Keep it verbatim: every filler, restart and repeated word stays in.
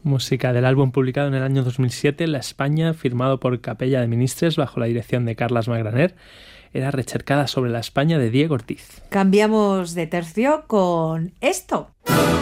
Música del álbum publicado en el año dos mil siete, La España, firmado por Capella de Ministres bajo la dirección de Carles Magraner, era Recercada sobre la España de Diego Ortiz. Cambiamos de tercio con esto.